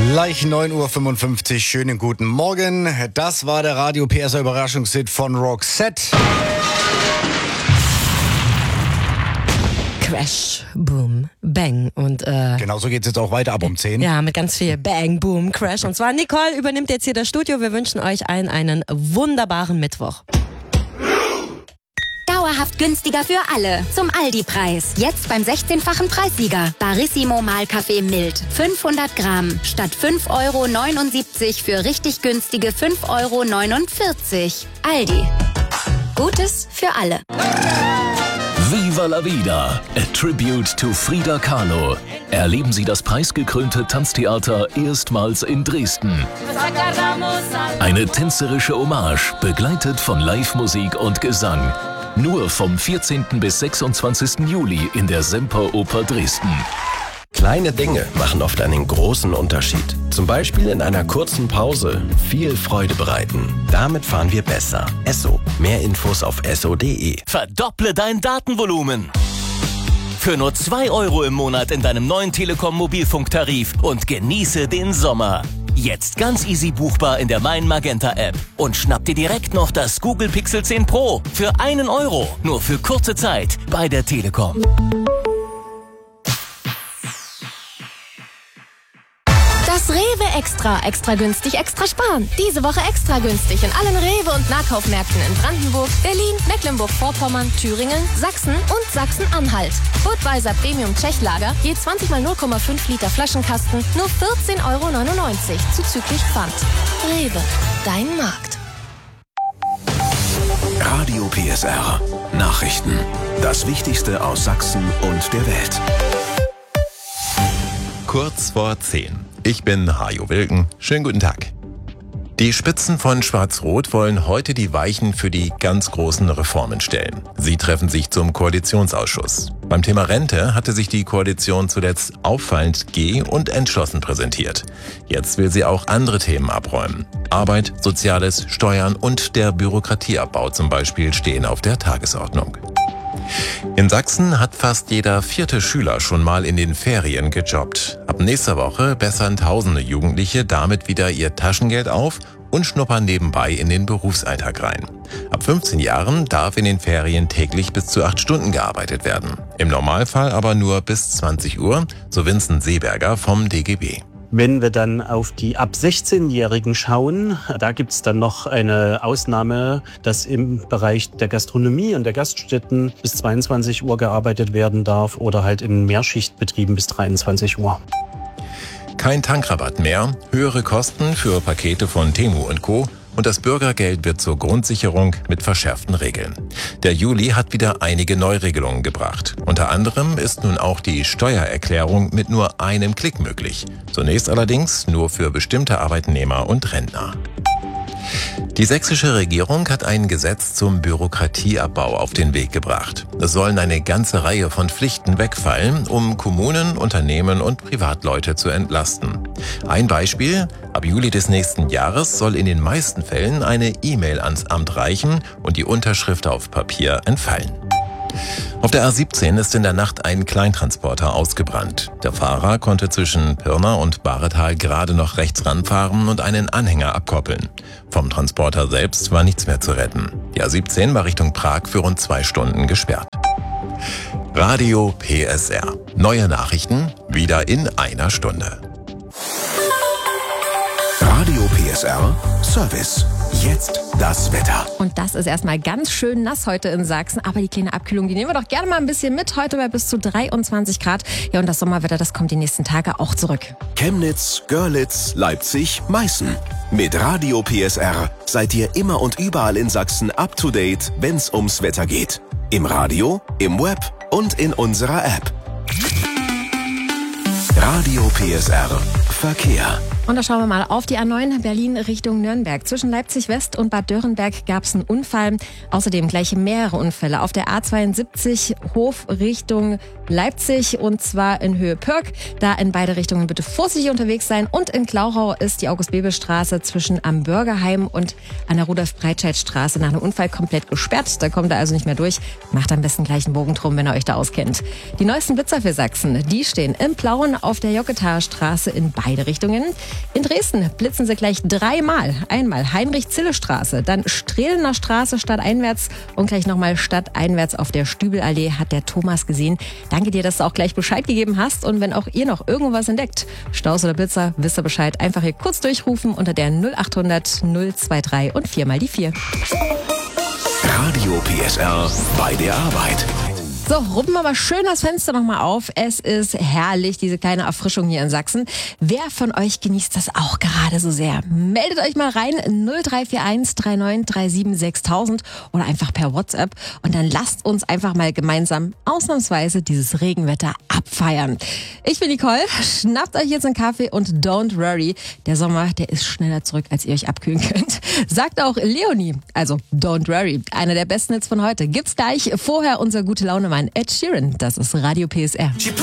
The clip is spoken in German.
Gleich 9.55 Uhr, schönen guten Morgen. Das war der Radio PSR Überraschungshit von Roxette. Crash, Boom, Bang. Und Genauso geht es jetzt auch weiter ab um 10. Ja, mit ganz viel Bang, Boom, Crash. Und zwar Nicole übernimmt jetzt hier das Studio. Wir wünschen euch allen einen wunderbaren Mittwoch. Dauerhaft günstiger für alle. Zum Aldi-Preis. Jetzt beim 16-fachen Preissieger. Barissimo Mahlkaffee mild. 500 Gramm. Statt 5,79 € für richtig günstige 5,49 €. Aldi. Gutes für alle. Viva la Vida, a tribute to Frida Kahlo. Erleben Sie das preisgekrönte Tanztheater erstmals in Dresden. Eine tänzerische Hommage, begleitet von Live-Musik und Gesang. Nur vom 14. bis 26. Juli in der Semperoper Dresden. Kleine Dinge machen oft einen großen Unterschied. Zum Beispiel in einer kurzen Pause viel Freude bereiten. Damit fahren wir besser. Esso. Mehr Infos auf esso.de. Verdopple dein Datenvolumen. Für nur 2 € im Monat in deinem neuen Telekom Mobilfunktarif und genieße den Sommer. Jetzt ganz easy buchbar in der Mein Magenta App. Und schnapp dir direkt noch das Google Pixel 10 Pro für 1 €. Nur für kurze Zeit bei der Telekom. Das Rewe Extra. Extra günstig, extra sparen. Diese Woche extra günstig in allen Rewe- und Nahkaufmärkten in Brandenburg, Berlin, Mecklenburg-Vorpommern, Thüringen, Sachsen und Sachsen-Anhalt. Budweiser Premium Tschechlager, je 20 mal 0,5 Liter Flaschenkasten, nur 14,99 € zuzüglich Pfand. Rewe, dein Markt. Radio PSR. Nachrichten. Das Wichtigste aus Sachsen und der Welt. Kurz vor 10. Ich bin Hajo Wilken. Schönen guten Tag. Die Spitzen von Schwarz-Rot wollen heute die Weichen für die ganz großen Reformen stellen. Sie treffen sich zum Koalitionsausschuss. Beim Thema Rente hatte sich die Koalition zuletzt auffallend und entschlossen präsentiert. Jetzt will sie auch andere Themen abräumen. Arbeit, Soziales, Steuern und der Bürokratieabbau zum Beispiel stehen auf der Tagesordnung. In Sachsen hat fast jeder 4. Schüler schon mal in den Ferien gejobbt. Ab nächster Woche bessern tausende Jugendliche damit wieder ihr Taschengeld auf und schnuppern nebenbei in den Berufsalltag rein. Ab 15 Jahren darf in den Ferien täglich bis zu 8 Stunden gearbeitet werden. Im Normalfall aber nur bis 20 Uhr, so Vincent Seeberger vom DGB. Wenn wir dann auf die ab 16-Jährigen schauen, da gibt es dann noch eine Ausnahme, dass im Bereich der Gastronomie und der Gaststätten bis 22 Uhr gearbeitet werden darf oder halt in Mehrschichtbetrieben bis 23 Uhr. Kein Tankrabatt mehr, höhere Kosten für Pakete von Temu & Co. und das Bürgergeld wird zur Grundsicherung mit verschärften Regeln. Der Juli hat wieder einige Neuregelungen gebracht. Unter anderem ist nun auch die Steuererklärung mit nur einem Klick möglich. Zunächst allerdings nur für bestimmte Arbeitnehmer und Rentner. Die sächsische Regierung hat ein Gesetz zum Bürokratieabbau auf den Weg gebracht. Es sollen eine ganze Reihe von Pflichten wegfallen, um Kommunen, Unternehmen und Privatleute zu entlasten. Ein Beispiel: Ab Juli des nächsten Jahres soll in den meisten Fällen eine E-Mail ans Amt reichen und die Unterschrift auf Papier entfallen. Auf der A17 ist in der Nacht ein Kleintransporter ausgebrannt. Der Fahrer konnte zwischen Pirna und Bahretal gerade noch rechts ranfahren und einen Anhänger abkoppeln. Vom Transporter selbst war nichts mehr zu retten. Die A17 war Richtung Prag für rund 2 Stunden gesperrt. Radio PSR. Neue Nachrichten wieder in einer Stunde. Radio PSR Service. Jetzt das Wetter. Und das ist erstmal ganz schön nass heute in Sachsen. Aber die kleine Abkühlung, die nehmen wir doch gerne mal ein bisschen mit. Heute bei bis zu 23 Grad. Ja, und das Sommerwetter, das kommt die nächsten Tage auch zurück. Chemnitz, Görlitz, Leipzig, Meißen. Mit Radio PSR seid ihr immer und überall in Sachsen up to date, wenn's ums Wetter geht. Im Radio, im Web und in unserer App. Radio PSR Verkehr. Und da schauen wir mal auf die A9 Berlin Richtung Nürnberg. Zwischen Leipzig West und Bad Dürrenberg gab es einen Unfall. Außerdem gleich mehrere Unfälle auf der A72 Hof Richtung Leipzig und zwar in Höhe Pörk. Da in beide Richtungen bitte vorsichtig unterwegs sein. Und in Klauchau ist die August-Bebel-Straße zwischen am Bürgerheim und an der Rudolf-Breitscheid-Straße nach einem Unfall komplett gesperrt. Da kommt er also nicht mehr durch. Macht am besten gleich einen Bogen drum, wenn ihr euch da auskennt. Die neuesten Blitzer für Sachsen, die stehen im Plauen auf der Jocketaer Straße in beide Richtungen. In Dresden blitzen sie gleich 3-mal. Einmal Heinrich-Zille-Straße, dann Strehlener Straße stadteinwärts und gleich nochmal stadteinwärts auf der Stübelallee, hat der Thomas gesehen. Danke dir, dass du auch gleich Bescheid gegeben hast. Und wenn auch ihr noch irgendwas entdeckt, Staus oder Blitzer, wisst ihr Bescheid. Einfach hier kurz durchrufen unter der 0800 023 und 4 mal die 4. Radio PSR bei der Arbeit. So, ruppen wir mal schön das Fenster nochmal auf. Es ist herrlich, diese kleine Erfrischung hier in Sachsen. Wer von euch genießt das auch gerade so sehr? Meldet euch mal rein, 0341 3937 6000 oder einfach per WhatsApp. Und dann lasst uns einfach mal gemeinsam ausnahmsweise dieses Regenwetter abfeiern. Ich bin Nicole, schnappt euch jetzt einen Kaffee und don't worry. Der Sommer, der ist schneller zurück, als ihr euch abkühlen könnt. Sagt auch Leonie. Also, don't worry. Einer der besten Hits von heute. Gibt's gleich. Vorher unser gute Laune Ed Sheeran, das ist Radio PSR.